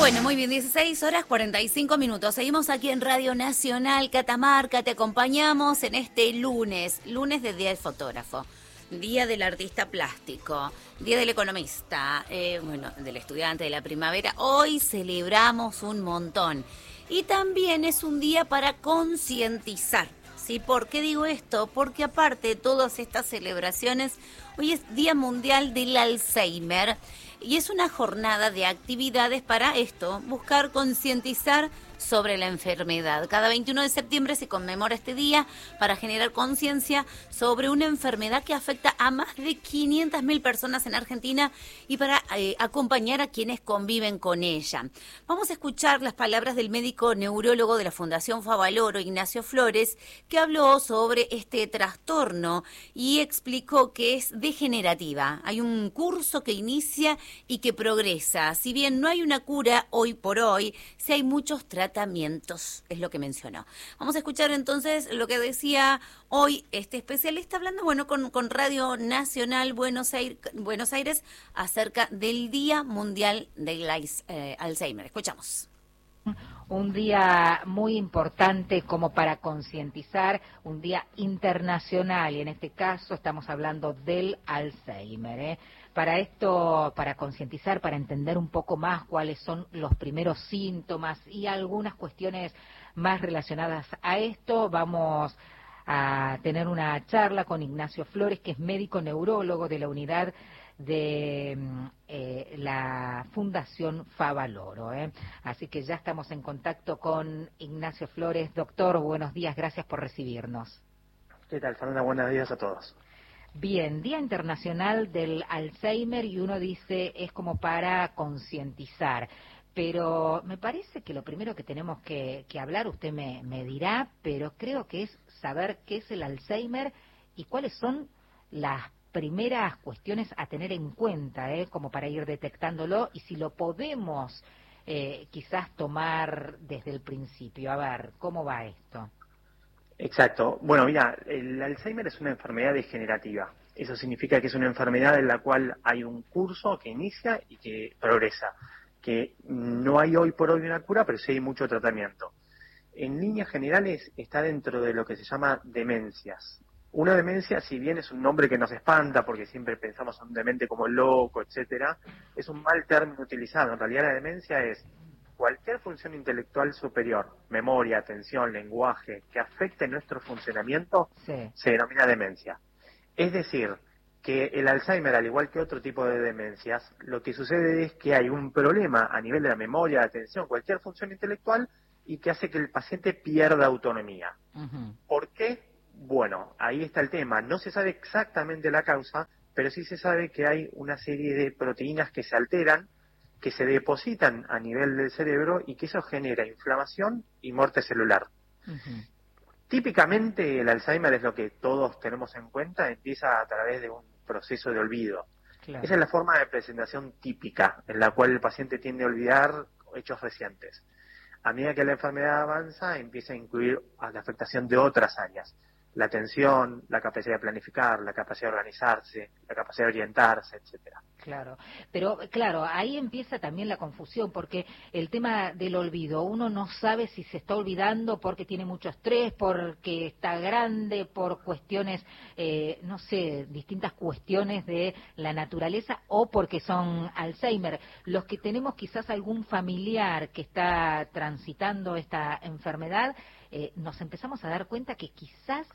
Bueno, muy bien, 16:45. Seguimos aquí en Radio Nacional Catamarca. Te acompañamos en este lunes de Día del Fotógrafo, Día del Artista Plástico, Día del Economista, del Estudiante de la Primavera. Hoy celebramos un montón. Y también es un día para concientizar. ¿Sí? ¿Por qué digo esto? Porque aparte de todas estas celebraciones, hoy es Día Mundial del Alzheimer. Y es una jornada de actividades para esto, buscar concientizar sobre la enfermedad. Cada 21 de septiembre se conmemora este día para generar conciencia sobre una enfermedad que afecta a más de 500.000 personas en Argentina y para acompañar a quienes conviven con ella. Vamos a escuchar las palabras del médico neurólogo de la Fundación Favaloro, Ignacio Flores, que habló sobre este trastorno y explicó que es degenerativa. Hay un curso que inicia y que progresa. Si bien no hay una cura hoy por hoy, sí hay muchos tratamientos, es lo que mencionó. Vamos a escuchar entonces lo que decía hoy este especialista hablando, con Radio Nacional Buenos Aires acerca del Día Mundial del Alzheimer. Escuchamos. Un día muy importante como para concientizar, un día internacional, y en este caso estamos hablando del Alzheimer. Para esto, para concientizar, para entender un poco más cuáles son los primeros síntomas y algunas cuestiones más relacionadas a esto, vamos a tener una charla con Ignacio Flores, que es médico neurólogo de la unidad de la Fundación Favaloro. Así que ya estamos en contacto con Ignacio Flores. Doctor, buenos días, gracias por recibirnos. ¿Qué tal, Fernanda? Buenos días a todos. Bien, Día Internacional del Alzheimer, y uno dice es como para concientizar, pero me parece que lo primero que tenemos que hablar, usted me dirá, pero creo que es saber qué es el Alzheimer y cuáles son las primeras cuestiones a tener en cuenta, como para ir detectándolo, y si lo podemos quizás tomar desde el principio. A ver, ¿cómo va esto? Exacto. Bueno, mira, el Alzheimer es una enfermedad degenerativa. Eso significa que es una enfermedad en la cual hay un curso que inicia y que progresa, que no hay hoy por hoy una cura, pero sí hay mucho tratamiento. En líneas generales está dentro de lo que se llama demencias. Una demencia, si bien es un nombre que nos espanta porque siempre pensamos en un demente como loco, etcétera, es un mal término utilizado. En realidad la demencia es cualquier función intelectual superior, memoria, atención, lenguaje, que afecte nuestro funcionamiento, sí, se denomina demencia. Es decir, que el Alzheimer, al igual que otro tipo de demencias, lo que sucede es que hay un problema a nivel de la memoria, de atención, cualquier función intelectual, y que hace que el paciente pierda autonomía. Uh-huh. ¿Por qué? Bueno, ahí está el tema. No se sabe exactamente la causa, pero sí se sabe que hay una serie de proteínas que se alteran, que se depositan a nivel del cerebro y que eso genera inflamación y muerte celular. Uh-huh. Típicamente el Alzheimer es lo que todos tenemos en cuenta, empieza a través de un proceso de olvido. Claro. Esa es la forma de presentación típica, en la cual el paciente tiende a olvidar hechos recientes. A medida que la enfermedad avanza, empieza a incluir a la afectación de otras áreas. La atención, la capacidad de planificar, la capacidad de organizarse, la capacidad de orientarse, etcétera. Claro, pero claro, ahí empieza también la confusión, porque el tema del olvido, uno no sabe si se está olvidando porque tiene mucho estrés, porque está grande, por cuestiones, no sé, distintas cuestiones de la naturaleza, o porque son Alzheimer. Los que tenemos quizás algún familiar que está transitando esta enfermedad, nos empezamos a dar cuenta que quizás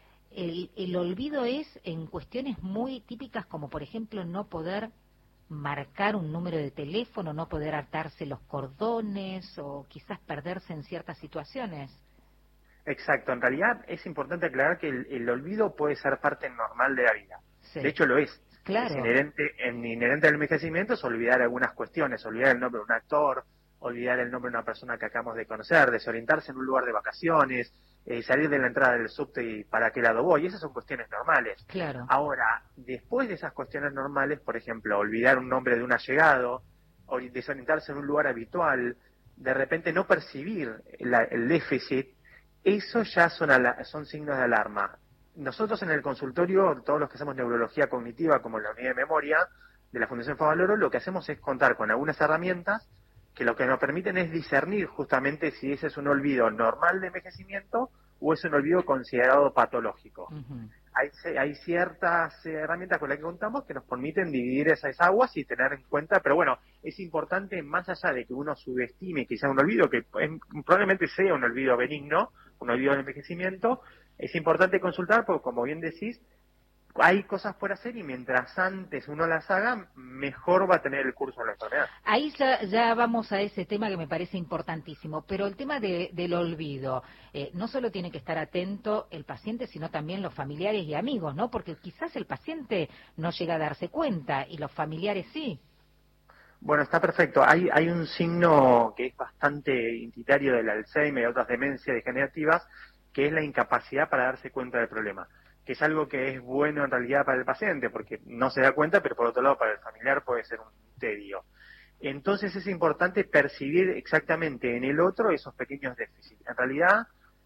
el olvido es en cuestiones muy típicas, como por ejemplo no poder marcar un número de teléfono, no poder atarse los cordones o quizás perderse en ciertas situaciones. Exacto, en realidad es importante aclarar que el olvido puede ser parte normal de la vida. Sí. De hecho lo es. Claro. Es inherente al envejecimiento es olvidar algunas cuestiones, olvidar el nombre de un actor, olvidar el nombre de una persona que acabamos de conocer, desorientarse en un lugar de vacaciones, salir de la entrada del subte y para qué lado voy. Esas son cuestiones normales. Claro. Ahora, después de esas cuestiones normales, por ejemplo, olvidar un nombre de un allegado, o desorientarse en un lugar habitual, de repente no percibir el déficit, eso ya son signos de alarma. Nosotros en el consultorio, todos los que hacemos neurología cognitiva, como la unidad de memoria de la Fundación Favaloro, lo que hacemos es contar con algunas herramientas que lo que nos permiten es discernir justamente si ese es un olvido normal de envejecimiento o es un olvido considerado patológico. Ujú. Hay ciertas herramientas con las que contamos que nos permiten dividir esas aguas y tener en cuenta, pero bueno, es importante, más allá de que uno subestime que sea un olvido, que probablemente sea un olvido benigno, un olvido de envejecimiento, es importante consultar porque, como bien decís, hay cosas por hacer y mientras antes uno las haga, mejor va a tener el curso de la enfermedad. Ahí ya vamos a ese tema que me parece importantísimo, pero el tema del olvido, no solo tiene que estar atento el paciente, sino también los familiares y amigos, ¿no? Porque quizás el paciente no llega a darse cuenta y los familiares sí. Bueno, está perfecto. Hay un signo que es bastante identitario del Alzheimer y otras demencias degenerativas, que es la incapacidad para darse cuenta del problema, que es algo que es bueno en realidad para el paciente, porque no se da cuenta, pero por otro lado para el familiar puede ser un tedio. Entonces es importante percibir exactamente en el otro esos pequeños déficits. En realidad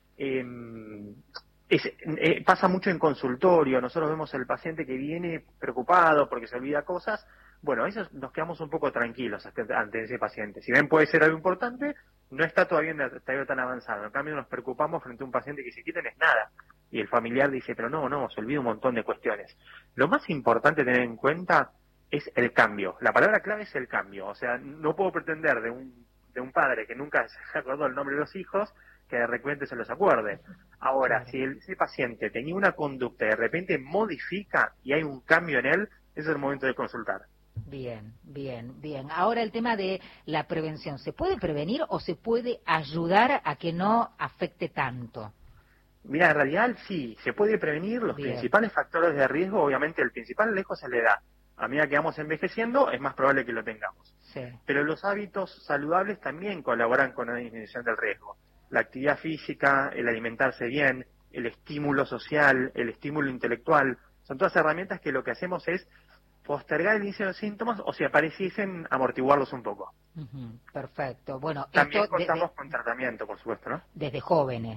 pasa mucho en consultorio. Nosotros vemos al paciente que viene preocupado porque se olvida cosas. Bueno, eso nos quedamos un poco tranquilos ante ese paciente. Si bien puede ser algo importante, no está todavía en el estadio tan avanzado. En cambio, nos preocupamos frente a un paciente que se quita es nada. Y el familiar dice, pero no, se olvida un montón de cuestiones. Lo más importante tener en cuenta es el cambio. La palabra clave es el cambio. O sea, no puedo pretender de un padre que nunca se acordó el nombre de los hijos, que de repente se los acuerde. Ahora, si ese paciente tenía una conducta y de repente modifica y hay un cambio en él, ese es el momento de consultar. Bien. Ahora el tema de la prevención, ¿se puede prevenir o se puede ayudar a que no afecte tanto? Mira, en realidad sí, se puede prevenir. Los principales factores de riesgo, obviamente el principal lejos es la edad. A medida que vamos envejeciendo es más probable que lo tengamos. Sí. Pero los hábitos saludables también colaboran con la disminución del riesgo. La actividad física, el alimentarse bien, el estímulo social, el estímulo intelectual, son todas herramientas que lo que hacemos es postergar el inicio de los síntomas o si apareciesen, amortiguarlos un poco. Perfecto. Bueno, también esto contamos con tratamiento, por supuesto, ¿no? Desde jóvenes.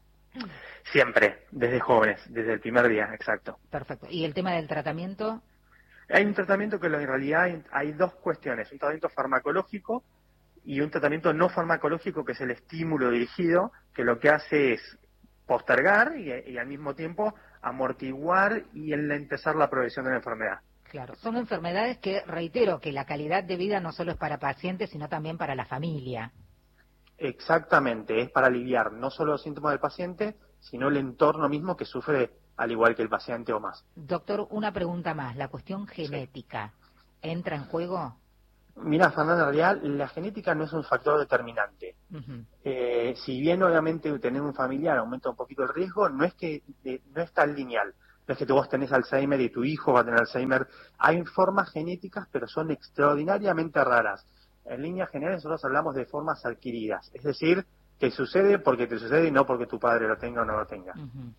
Siempre, desde jóvenes, desde el primer día, exacto. Perfecto. ¿Y el tema del tratamiento? Hay un tratamiento que en realidad hay dos cuestiones, un tratamiento farmacológico y un tratamiento no farmacológico, que es el estímulo dirigido, que lo que hace es postergar y al mismo tiempo amortiguar y empezar la progresión de la enfermedad. Claro, son enfermedades que, reitero, que la calidad de vida no solo es para pacientes, sino también para la familia. Exactamente, es para aliviar no solo los síntomas del paciente, sino el entorno mismo que sufre al igual que el paciente o más. Doctor, una pregunta más, ¿la cuestión genética entra en juego? Mira, Fernanda, en realidad la genética no es un factor determinante. Si bien obviamente tener un familiar aumenta un poquito el riesgo, no es tan lineal. No es que vos tenés Alzheimer y tu hijo va a tener Alzheimer. Hay formas genéticas, pero son extraordinariamente raras. En líneas generales nosotros hablamos de formas adquiridas. Es decir, te sucede porque te sucede y no porque tu padre lo tenga o no lo tenga.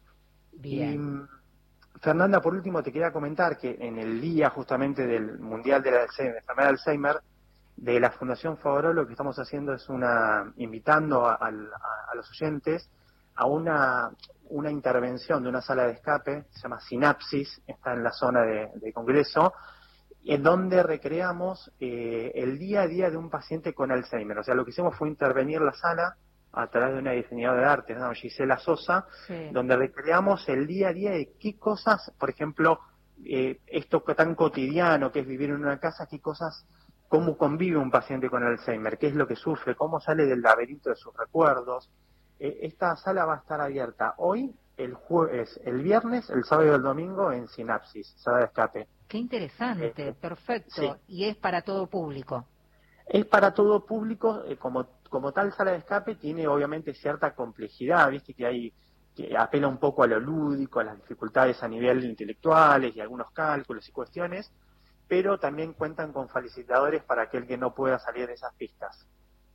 Bien. Y, Fernanda, por último te quería comentar que en el día justamente del Mundial de la enfermedad de Alzheimer, de la Fundación Favaloro, lo que estamos haciendo es invitando a los oyentes a una intervención de una sala de escape, se llama Sinapsis, está en la zona de Congreso, en donde recreamos el día a día de un paciente con Alzheimer. O sea, lo que hicimos fue intervenir la sala a través de una diseñadora de arte, ¿no? Gisela Sosa, donde recreamos el día a día de qué cosas, por ejemplo, esto tan cotidiano que es vivir en una casa, qué cosas, cómo convive un paciente con Alzheimer, qué es lo que sufre, cómo sale del laberinto de sus recuerdos. Esta sala va a estar abierta hoy, el jueves, el viernes, el sábado y el domingo en Sinapsis, sala de escape. Qué interesante, perfecto. Sí. ¿Y es para todo público? Es para todo público, como tal sala de escape tiene obviamente cierta complejidad, viste que apela un poco a lo lúdico, a las dificultades a nivel intelectuales y algunos cálculos y cuestiones, pero también cuentan con facilitadores para aquel que no pueda salir de esas pistas.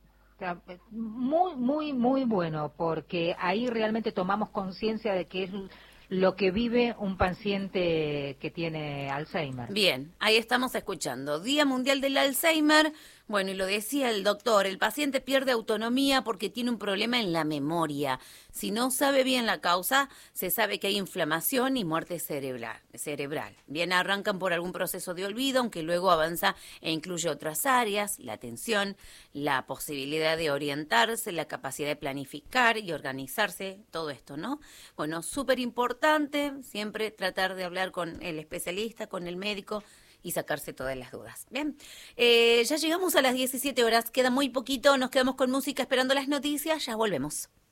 Muy bueno, porque ahí realmente tomamos conciencia de que es lo que vive un paciente que tiene Alzheimer. Bien, ahí estamos escuchando. Día Mundial del Alzheimer, Bueno, y lo decía el doctor, el paciente pierde autonomía porque tiene un problema en la memoria. Si no sabe bien la causa, se sabe que hay inflamación y muerte cerebral. Bien, arrancan por algún proceso de olvido, aunque luego avanza e incluye otras áreas, la atención, la posibilidad de orientarse, la capacidad de planificar y organizarse, todo esto, ¿no? Bueno, súper importante siempre tratar de hablar con el especialista, con el médico, y sacarse todas las dudas. Bien, ya llegamos a las 17 horas, queda muy poquito, nos quedamos con música esperando las noticias, ya volvemos.